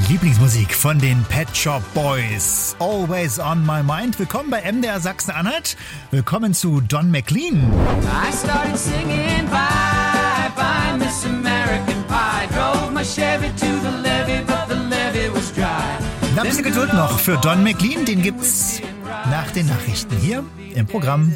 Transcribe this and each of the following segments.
Lieblingsmusik von den Pet Shop Boys. Always on my mind. Willkommen bei MDR Sachsen-Anhalt. Willkommen zu Don McLean. I started singing Bye Bye Miss American Pie. Drove my Chevy to the levee, but the levee was dry. Ein bisschen Geduld noch für Don McLean. Den gibt's nach den Nachrichten hier im Programm.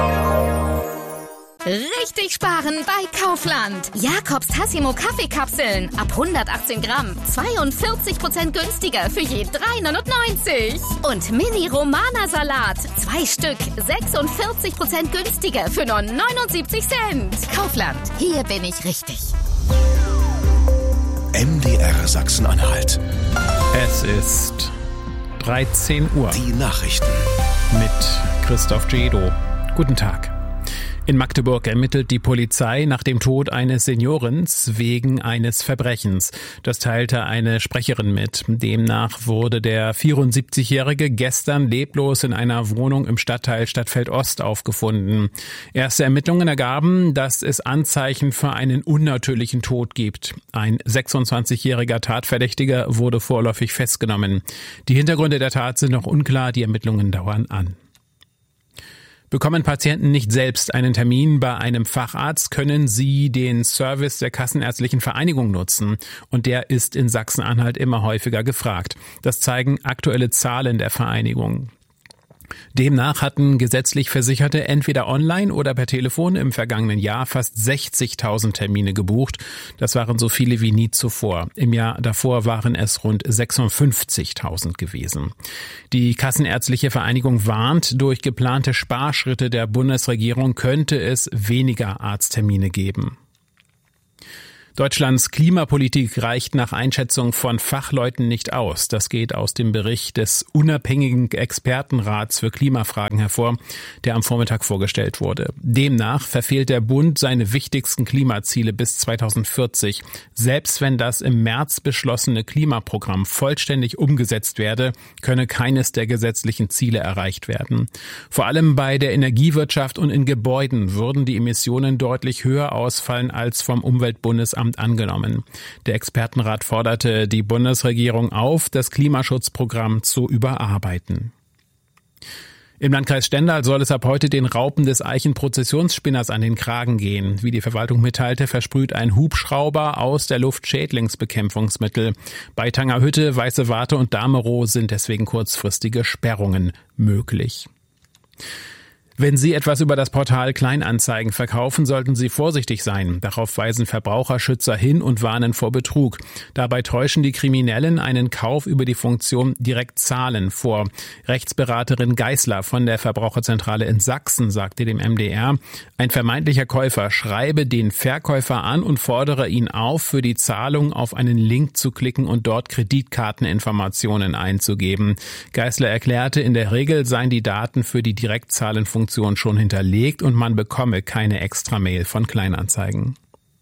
Richtig sparen bei Kaufland. Jakobs Tassimo Kaffeekapseln ab 118 Gramm. 42% günstiger für je 3,99. Und Mini Romana Salat. 2 Stück. 46% günstiger für nur 79 Cent. Kaufland. Hier bin ich richtig. MDR Sachsen-Anhalt. Es ist 13 Uhr. Die Nachrichten. Mit Christoph Jedo. Guten Tag. In Magdeburg ermittelt die Polizei nach dem Tod eines Seniorens wegen eines Verbrechens. Das teilte eine Sprecherin mit. Demnach wurde der 74-Jährige gestern leblos in einer Wohnung im Stadtteil Stadtfeld-Ost aufgefunden. Erste Ermittlungen ergaben, dass es Anzeichen für einen unnatürlichen Tod gibt. Ein 26-jähriger Tatverdächtiger wurde vorläufig festgenommen. Die Hintergründe der Tat sind noch unklar, die Ermittlungen dauern an. Bekommen Patienten nicht selbst einen Termin bei einem Facharzt, können sie den Service der Kassenärztlichen Vereinigung nutzen. Und der ist in Sachsen-Anhalt immer häufiger gefragt. Das zeigen aktuelle Zahlen der Vereinigung. Demnach hatten gesetzlich Versicherte entweder online oder per Telefon im vergangenen Jahr fast 60.000 Termine gebucht. Das waren so viele wie nie zuvor. Im Jahr davor waren es rund 56.000 gewesen. Die Kassenärztliche Vereinigung warnt, durch geplante Sparschritte der Bundesregierung könnte es weniger Arzttermine geben. Deutschlands Klimapolitik reicht nach Einschätzung von Fachleuten nicht aus. Das geht aus dem Bericht des unabhängigen Expertenrats für Klimafragen hervor, der am Vormittag vorgestellt wurde. Demnach verfehlt der Bund seine wichtigsten Klimaziele bis 2040. Selbst wenn das im März beschlossene Klimaprogramm vollständig umgesetzt werde, könne keines der gesetzlichen Ziele erreicht werden. Vor allem bei der Energiewirtschaft und in Gebäuden würden die Emissionen deutlich höher ausfallen als vom Umweltbundesamt angenommen. Der Expertenrat forderte die Bundesregierung auf, das Klimaschutzprogramm zu überarbeiten. Im Landkreis Stendal soll es ab heute den Raupen des Eichenprozessionsspinners an den Kragen gehen. Wie die Verwaltung mitteilte, versprüht ein Hubschrauber aus der Luft Schädlingsbekämpfungsmittel. Bei Tangerhütte, Weiße Warte und Damerow sind deswegen kurzfristige Sperrungen möglich. Wenn Sie etwas über das Portal Kleinanzeigen verkaufen, sollten Sie vorsichtig sein. Darauf weisen Verbraucherschützer hin und warnen vor Betrug. Dabei täuschen die Kriminellen einen Kauf über die Funktion Direkt zahlen vor. Rechtsberaterin Geisler von der Verbraucherzentrale in Sachsen sagte dem MDR, ein vermeintlicher Käufer schreibe den Verkäufer an und fordere ihn auf, für die Zahlung auf einen Link zu klicken und dort Kreditkarteninformationen einzugeben. Geisler erklärte, in der Regel seien die Daten für die Direktzahlenfunktion schon hinterlegt und man bekomme keine Extra-Mail von Kleinanzeigen.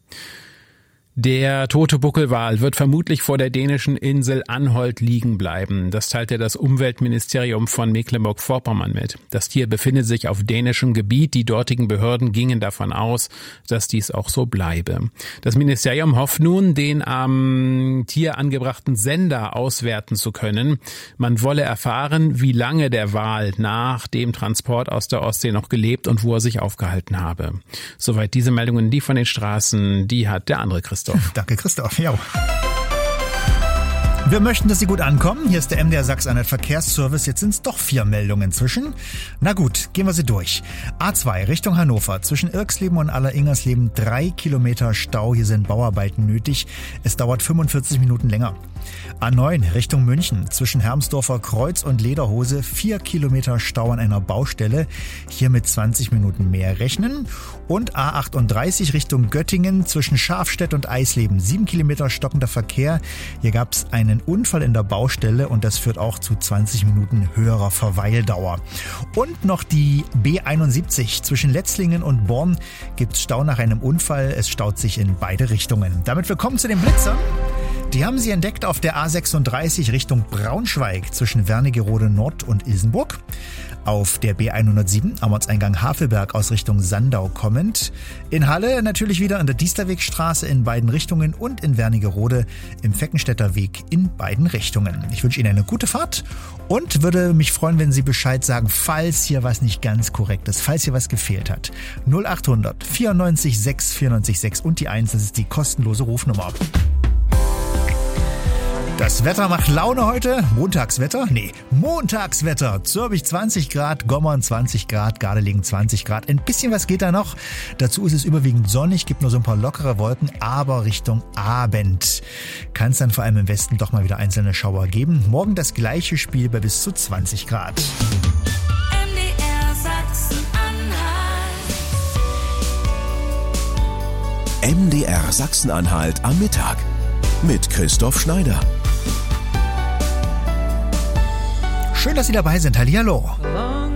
Der tote Buckelwal wird vermutlich vor der dänischen Insel Anholt liegen bleiben. Das teilte das Umweltministerium von Mecklenburg-Vorpommern mit. Das Tier befindet sich auf dänischem Gebiet. Die dortigen Behörden gingen davon aus, dass dies auch so bleibe. Das Ministerium hofft nun, den am Tier angebrachten Sender auswerten zu können. Man wolle erfahren, wie lange der Wal nach dem Transport aus der Ostsee noch gelebt und wo er sich aufgehalten habe. Soweit diese Meldungen, die von den Straßen, die hat der andere Christoph. Danke, Christoph. Ja. Wir möchten, dass Sie gut ankommen. Hier ist der MDR Sachsen-Anhalt Verkehrsservice. Jetzt sind es doch 4 Meldungen zwischen. Na gut, gehen wir sie durch. A2 Richtung Hannover. Zwischen Irksleben und Alleringersleben 3 Kilometer Stau. Hier sind Bauarbeiten nötig. Es dauert 45 Minuten länger. A9 Richtung München. Zwischen Hermsdorfer Kreuz und Lederhose 4 Kilometer Stau an einer Baustelle. Hier mit 20 Minuten mehr rechnen. Und A38 Richtung Göttingen. Zwischen Schafstedt und Eisleben 7 Kilometer stockender Verkehr. Hier gab es einen Unfall in der Baustelle und das führt auch zu 20 Minuten höherer Verweildauer. Und noch die B71 zwischen Letzlingen und Born gibt es Stau nach einem Unfall. Es staut sich in beide Richtungen. Damit willkommen zu den Blitzern. Die haben sie entdeckt auf der A36 Richtung Braunschweig zwischen Wernigerode Nord und Ilsenburg. Auf der B107 am Ortseingang Havelberg aus Richtung Sandau kommend. In Halle natürlich wieder an der Diesterwegstraße in beiden Richtungen und in Wernigerode im Feckenstädter Weg in beiden Richtungen. Ich wünsche Ihnen eine gute Fahrt und würde mich freuen, wenn Sie Bescheid sagen, falls hier was nicht ganz korrekt ist, falls hier was gefehlt hat. 0800 94 6 94 6 und die 1, das ist die kostenlose Rufnummer. Das Wetter macht Laune heute. Montagswetter? Nee, Montagswetter. Zürbich 20 Grad, Gommern 20 Grad, Gardelegen 20 Grad. Ein bisschen was geht da noch. Dazu ist es überwiegend sonnig, gibt nur so ein paar lockere Wolken, aber Richtung Abend kann es dann vor allem im Westen doch mal wieder einzelne Schauer geben. Morgen das gleiche Spiel bei bis zu 20 Grad. MDR Sachsen-Anhalt am Mittag mit Christoph Schneider. Schön, dass Sie dabei sind. Hallihallo.